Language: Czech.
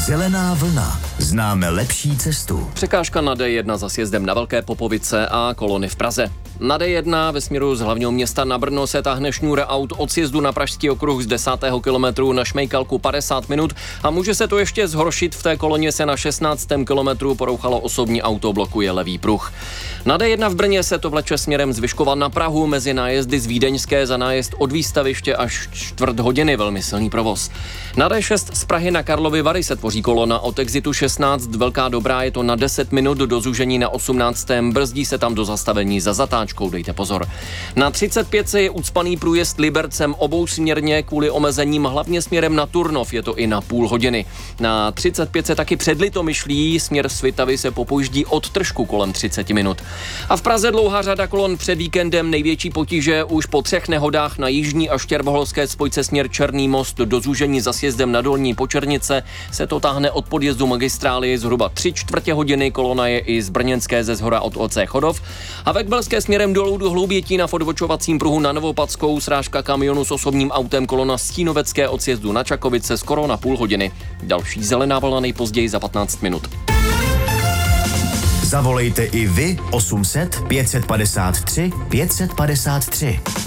Zelená vlna. Známe lepší cestu. Překážka na D1 za sjezdem na Velké Popovice a kolony v Praze. Na D1 ve směru z hlavního města na Brno se táhne šňůra aut od sjezdu na Pražský okruh z 10. kilometru na Šmejkalku 50 minut a může se to ještě zhoršit. V té koloně se na 16. kilometru porouchalo osobní auto, blokuje levý pruh. Na D1 v Brně se to vleče směrem z Vyškova na Prahu mezi nájezdy z Vídeňské za nájezd od Výstaviště až čtvrt hodiny, velmi silný provoz. Na D6 z Prahy na Karlovy Vary se tvoří kolona od exitu 16 Velká Dobrá, je to na 10 minut do zúžení na 18. Brzdí se tam do zastavení za zatáčkou, dejte pozor. Na 35 je ucpaný průjezd Libercem obousměrně kvůli omezením hlavně směrem na Turnov, je to i na půl hodiny. Na 35 se taky před Litomyšlí, směr Svitavy se popouždí od Tržku kolem 30 minut. A v Praze dlouhá řada kolon před víkendem, největší potíže už po 3 nehodách na jižní a štěrboholské spojce směr Černý Most do zúžení za sjezdem na Dolní Počernice se to táhne od podjezdu magistrály zhruba 3/4 hodiny, kolona je i z Brněnské ze shora od OC Chodov a Vekbelské směrem dolů do Hloubětína v odbočovacím pruhu na Novopadskou, srážka kamionu s osobním autem, kolona Stínovecké od sjezdu na Čakovice skoro na půl hodiny. Další zelená vlna nejpozději za 15 minut. Zavolejte i vy 800 553 553.